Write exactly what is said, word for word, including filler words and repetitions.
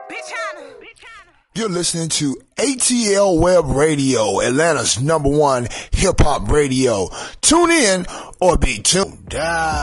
You're listening to A T L Web Radio, Atlanta's number one hip-hop radio. Tune in or be tuned.